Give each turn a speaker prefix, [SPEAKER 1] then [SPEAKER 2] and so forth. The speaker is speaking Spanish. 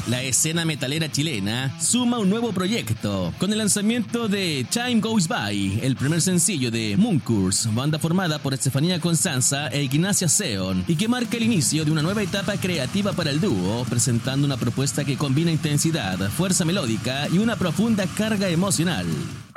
[SPEAKER 1] La escena metalera chilena suma un nuevo proyecto con el lanzamiento de Time Goes By, el primer sencillo de Munkurs, banda formada por Estefanía Constanza e Ignacia Seon, y que marca el inicio de una nueva etapa creativa para el dúo, presentando una propuesta que combina intensidad, fuerza melódica y una profunda carga emocional.